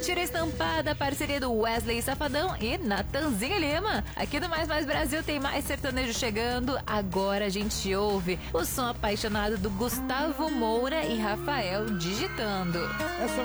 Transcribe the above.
Mentira Estampada, parceria do Wesley Safadão e Natanzinho Lima. Aqui no Mais Mais Brasil tem mais sertanejo chegando. Agora a gente ouve o som apaixonado do Gustavo Moura e Rafael digitando.